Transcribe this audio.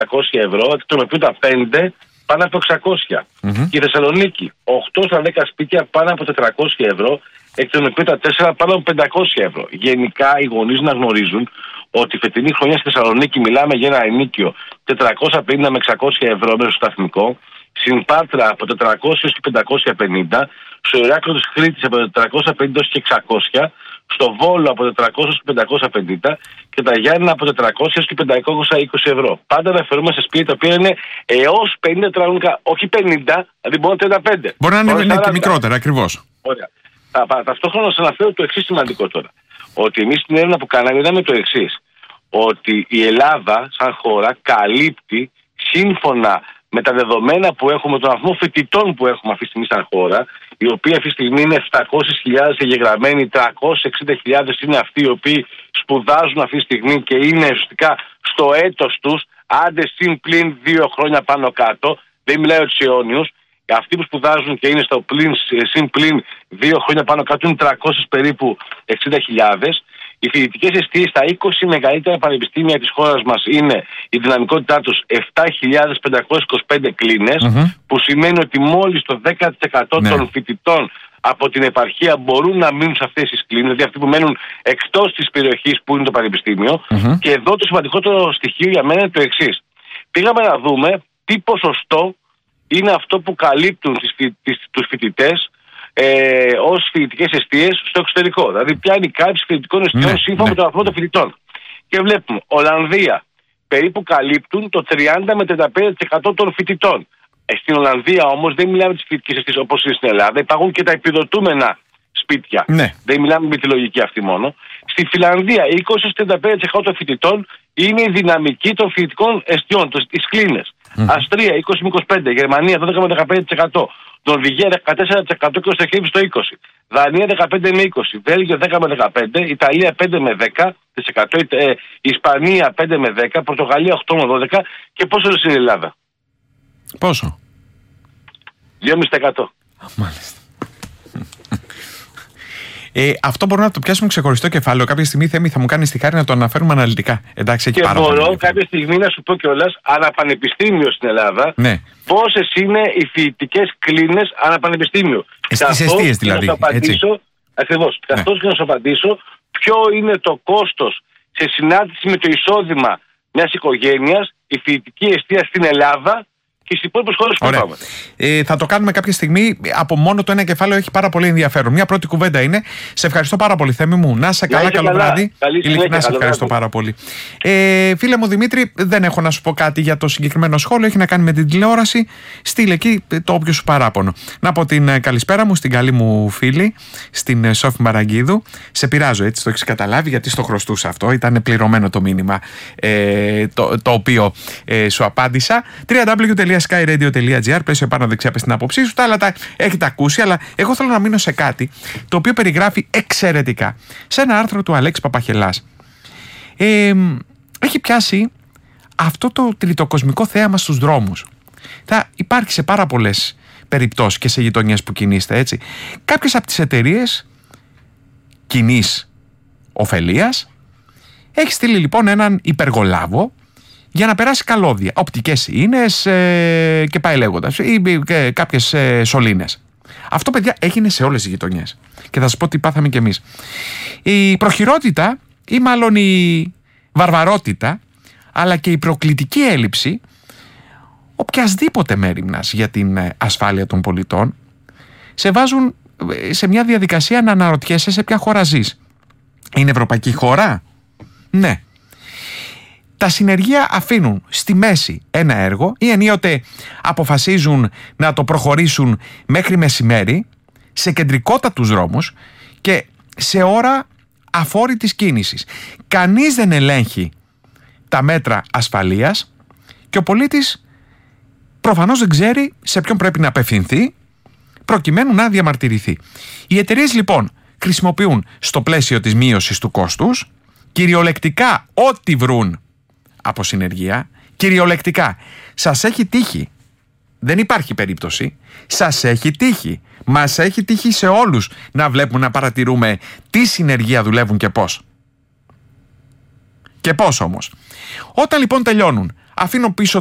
ευρώ, εκτρομετρούντα 5 πάνω από 600. Και η Θεσσαλονίκη, 8 στα 10 σπίτια πάνω από 400 ευρώ, εκτρομετρούντα 4 πάνω από 500 ευρώ. Γενικά οι γονείς να γνωρίζουν ότι φετινή χρονιά στη Θεσσαλονίκη μιλάμε για ένα ενίκιο 450 με 600 ευρώ μέσω σταθμικό, στην Πάτρα από 400 έως και 550, στο Ηράκλειο της Κρήτης από 450 έως και 600, στο Βόλο από 400 έως και 550 και τα Γιάννενα από 400 έως και 520 ευρώ. Πάντα αναφερόμαστε σε σπίτια τα οποία είναι έως 50 τετραγωνικά, όχι 50, δηλαδή μπορεί να είναι 35. Μπορεί να είναι και μικρότερα, ακριβώς. Ωραία. Ταυτόχρονα να σας αναφέρω το εξής σημαντικό τώρα. Ότι εμείς στην έρευνα που κάναμε είδαμε το εξής. Ότι η Ελλάδα σαν χώρα καλύπτει σύμφωνα με τα δεδομένα που έχουμε, τον αριθμό φοιτητών που έχουμε αυτή τη στιγμή σαν χώρα, οι οποίοι αυτή τη στιγμή είναι 700.000 εγγεγραμμένοι, 360.000 είναι αυτοί οι οποίοι σπουδάζουν αυτή τη στιγμή και είναι ουσιαστικά στο έτος τους, άντε συν πλην 2 χρόνια πάνω κάτω, δεν μιλάω για τους αιώνιους. Αυτοί που σπουδάζουν και είναι στο συν πλην 2 χρόνια πάνω κάτω είναι 300 περίπου 60.000. Οι φοιτητικές εστίες στα 20 μεγαλύτερα πανεπιστήμια της χώρας μας είναι η δυναμικότητά τους 7.525 κλίνες, που σημαίνει ότι μόλις το 10% των φοιτητών από την επαρχία μπορούν να μείνουν σε αυτές τις κλίνες, δηλαδή αυτοί που μένουν εκτός της περιοχής που είναι το πανεπιστήμιο. Και εδώ το σημαντικότερο στοιχείο για μένα είναι το εξής. Πήγαμε να δούμε τι ποσοστό είναι αυτό που καλύπτουν τους φοιτητές ως φοιτητικές εστίες στο εξωτερικό. Δηλαδή, ποια είναι η κάλυψη φοιτητικών εστιών σύμφωνα με τον αριθμό των φοιτητών. Και βλέπουμε, Ολλανδία περίπου καλύπτουν το 30 με 35% των φοιτητών. Στην Ολλανδία όμως δεν μιλάμε τις φοιτητικές εστίες όπως είναι στην Ελλάδα. Υπάρχουν και τα επιδοτούμενα σπίτια. Δεν μιλάμε με τη λογική αυτή μόνο. Στη Φιλανδία, 20-35% των φοιτητών είναι η δυναμική των φοιτητικών εστιών, τις κλίνες. Αυστρία 20-25%, Γερμανία 12-15%, Νορβηγία 14% και ο στοχεύει στο 20%. Δανία 15-20%, Βέλγιο 10-15%, Ιταλία 5-10%, Ισπανία 5-10%, Πορτογαλία 8-12% και πόσο είναι η Ελλάδα? Πόσο? 2,5%. Μάλιστα. Αυτό μπορούμε να το πιάσουμε ξεχωριστό κεφάλαιο. Κάποια στιγμή, Θέμη, θα μου κάνει τη χάρη να το αναφέρουμε αναλυτικά. Εντάξει, έχει και μπορώ κάποια στιγμή να σου πω κιόλας, αναπανεπιστήμιο στην Ελλάδα, πόσες είναι οι φοιτητικές κλίνες αναπανεπιστήμιο. Στις εστίες δηλαδή. Ακριβώς. Καθώς και να σου απαντήσω ποιο είναι το κόστος σε συνάντηση με το εισόδημα μιας οικογένειας, η φοιτητική εστία στην Ελλάδα και στις υπόλοιπες χώρες που πάμε. Θα το κάνουμε κάποια στιγμή. Από μόνο το ένα κεφάλαιο έχει πάρα πολύ ενδιαφέρον. Μια πρώτη κουβέντα είναι. Σε ευχαριστώ πάρα πολύ, Θέμη μου. Να είσαι καλά, καλό βράδυ. Ειλικρινά σε ευχαριστώ πάρα πολύ. Φίλε μου Δημήτρη, δεν έχω να σου πω κάτι για το συγκεκριμένο σχόλιο. Έχει να κάνει με την τηλεόραση. Στείλε εκεί το όποιο σου παράπονο. Να πω την καλησπέρα μου στην καλή μου φίλη, στην Σόφη Μαραγκίδου. Σε πειράζω, έτσι το έχεις καταλάβει, γιατί στο χρωστούσα αυτό. Ήταν πληρωμένο το μήνυμα το οποίο σου απάντησα. www.skyradio.gr, πλαίσιο πάνω δεξιά πες την άποψή σου. Τα άλλα τα έχετε ακούσει, αλλά εγώ θέλω να μείνω σε κάτι το οποίο περιγράφει εξαιρετικά σε ένα άρθρο του Αλέξη Παπαχελάς. Έχει πιάσει αυτό το τριτοκοσμικό θέαμα στους δρόμους. Θα υπάρχει σε πάρα πολλές περιπτώσεις και σε γειτονιές που κινείστε, έτσι. Κάποιες από τις εταιρείες κοινής ωφελίας έχει στείλει λοιπόν έναν υπεργολάβο για να περάσει καλώδια, οπτικές ίνες και πάει λέγοντας, ή κάποιες σωλήνες. Αυτό, παιδιά, έγινε σε όλες τις γειτονιές. Και θα σας πω τι πάθαμε κι εμείς. Η προχειρότητα, ή μάλλον η βαρβαρότητα, αλλά και η προκλητική έλλειψη οποιασδήποτε μέριμνας για την ασφάλεια των πολιτών σε βάζουν σε μια διαδικασία να αναρωτιέσαι σε ποια χώρα ζεις. Είναι ευρωπαϊκή χώρα? Ναι. Τα συνεργεία αφήνουν στη μέση ένα έργο ή ενίοτε αποφασίζουν να το προχωρήσουν μέχρι μεσημέρι σε κεντρικότατους δρόμους και σε ώρα αφόρητης κίνησης. Κανείς δεν ελέγχει τα μέτρα ασφαλείας και ο πολίτης προφανώς δεν ξέρει σε ποιον πρέπει να απευθυνθεί προκειμένου να διαμαρτυρηθεί. Οι εταιρείες λοιπόν χρησιμοποιούν στο πλαίσιο της μείωσης του κόστους κυριολεκτικά ό,τι βρουν από συνεργεία, κυριολεκτικά. Σας έχει τύχει, δεν υπάρχει περίπτωση, σας έχει τύχει, μας έχει τύχει σε όλους να βλέπουμε, να παρατηρούμε τι συνεργεία δουλεύουν και πώς. Και πώς όμως. Όταν λοιπόν τελειώνουν αφήνω πίσω